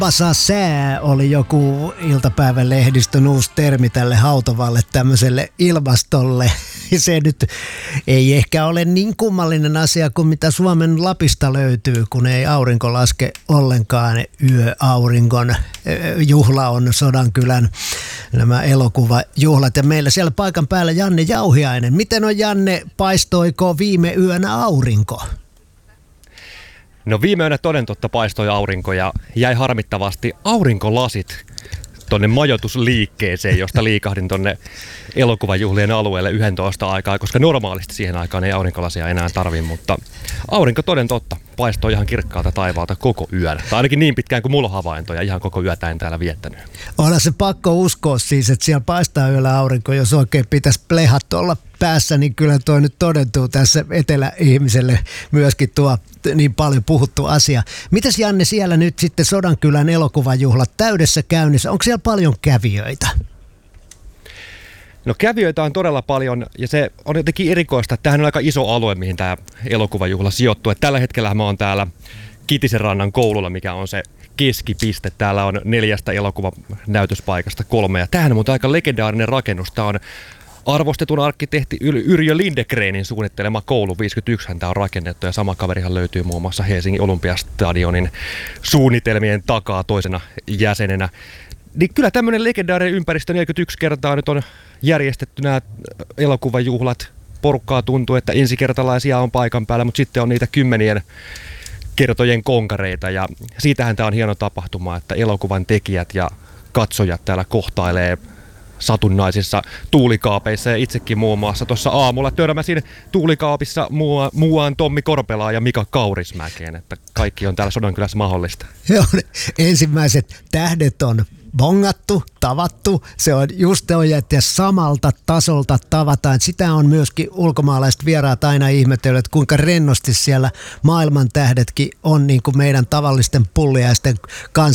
Pasa sää oli joku iltapäivän lehdistön uusi termi tälle hautavalle tämmöiselle ilmastolle. Se nyt ei ehkä ole niin kummallinen asia kuin mitä Suomen Lapista löytyy, kun ei aurinko laske ollenkaan. Yöauringon juhla on Sodankylän nämä elokuvajuhlat. Ja meillä siellä paikan päällä Janne Jauhiainen. Miten on, Janne, paistoiko viime yönä aurinko? No viime yönä toden totta paistoi aurinko ja jäi harmittavasti aurinkolasit tonne majoitusliikkeeseen, josta liikahdin tonne elokuvajuhlien alueelle 11 aikaa, koska normaalisti siihen aikaan ei aurinkolasia enää tarvi, mutta aurinko toden totta paistoi ihan kirkkaalta taivaalta koko yön. Tai ainakin niin pitkään kuin mulla on havaintoja, ihan koko yötä en täällä viettänyt. Onhan se pakko uskoa siis, että siellä paistaa yöllä aurinko, jos oikein pitäisi plehat olla päässä, niin kyllä toi nyt todentuu tässä eteläihmiselle myöskin tuo niin paljon puhuttu asia. Mitäs, Janne, siellä nyt sitten Sodankylän elokuvajuhlat täydessä käynnissä? Onko siellä paljon kävijöitä? No kävijöitä on todella paljon ja se on jotenkin erikoista, että tämähän on aika iso alue, mihin tämä elokuvajuhla sijoittuu. Että tällä hetkellä mä oon täällä Kitisenrannan koululla, mikä on se keskipiste. Täällä on 4 elokuvanäytöspaikasta 3 ja tämähän on muuten aika legendaarinen rakennus. Tämä on arvostetun arkkitehti Yrjö Lindegrenin suunnittelema koulu. 51 tämä on rakennettu ja sama kaverihan löytyy muun muassa Helsingin Olympiastadionin suunnitelmien takaa toisena jäsenenä. Niin kyllä tämmöinen legendaarinen ympäristö 41 kertaa nyt on järjestetty nämä elokuvajuhlat. Porukkaa tuntuu, että ensikertalaisia on paikan päällä, mutta sitten on niitä 10 kertojen konkareita. Ja siitähän tämä on hieno tapahtuma, että elokuvan tekijät ja katsojat täällä kohtailee satunnaisissa tuulikaapeissa ja itsekin muun muassa tuossa aamulla törmäsin tuulikaapissa muuaan Tommi Korpelaa ja Mika Kaurismäkeen, että kaikki on täällä Sodankylässä mahdollista. Joo, ensimmäiset tähdet on bongattu, tavattu, se on just että samalta tasolta tavataan. Sitä on myöskin ulkomaalaiset vieraat aina ihmetellyt, että kuinka rennosti siellä maailman tähdetkin on niin kuin meidän tavallisten pulliaisten kanssa.